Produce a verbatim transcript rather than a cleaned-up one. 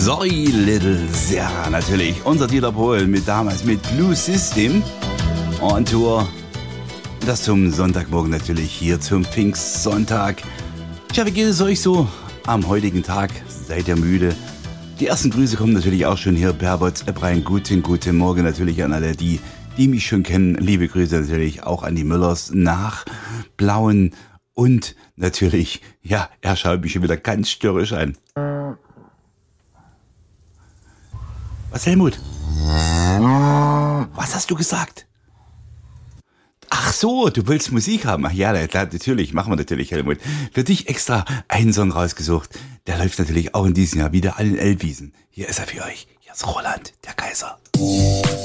Sorry Little Sarah natürlich. Unser Dieter Bohlen mit damals mit Blue System on Tour. Das zum Sonntagmorgen natürlich hier zum Pfingstsonntag. Tja, wie geht es euch so am heutigen Tag? Seid ihr müde? Die ersten Grüße kommen natürlich auch schon hier per WhatsApp rein. Guten, guten Morgen natürlich an alle, die, die mich schon kennen. Liebe Grüße natürlich auch an die Müllers nach Blauen. Und natürlich, ja, er schaut mich schon wieder ganz störrisch an. Was, Helmut? Was hast du gesagt? Ach so, du willst Musik haben? Ach ja, natürlich, machen wir natürlich, Helmut. Für dich extra einen Song rausgesucht. Der läuft natürlich auch in diesem Jahr wieder an den Elbwiesen. Hier ist er für euch. Hier ist Roland, der Kaiser.